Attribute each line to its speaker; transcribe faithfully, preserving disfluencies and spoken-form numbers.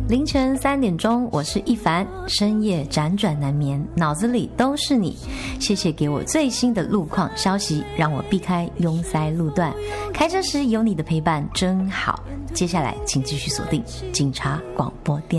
Speaker 1: 凌晨三点钟，我是一凡，深夜辗转难眠，脑子里都是你。谢谢给我最新的路况消息，让我避开拥塞路段。开车时有你的陪伴真好。接下来请继续锁定警察广播电